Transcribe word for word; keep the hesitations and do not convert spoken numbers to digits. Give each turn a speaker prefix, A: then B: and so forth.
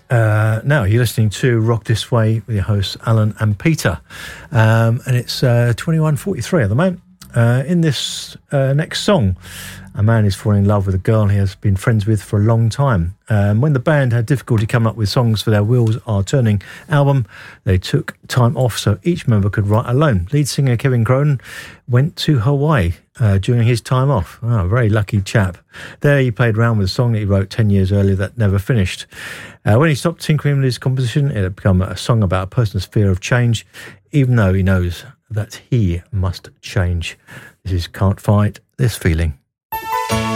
A: Uh, now, you're listening to Rock This Way with your hosts, Alan and Peter. Um, and it's uh, twenty-one forty-three at the moment. Uh, in this uh, next song, a man is falling in love with a girl he has been friends with for a long time. Um, when the band had difficulty coming up with songs for their Wheels Are Turning album, they took time off so each member could write alone. Lead singer Kevin Cronin went to Hawaii uh, during his time off. Oh, a very lucky chap. There he played around with a song that he wrote ten years earlier that never finished. Uh, when he stopped tinkering with his composition, it had become a song about a person's fear of change, even though he knows that he must change. This is Can't Fight This Feeling.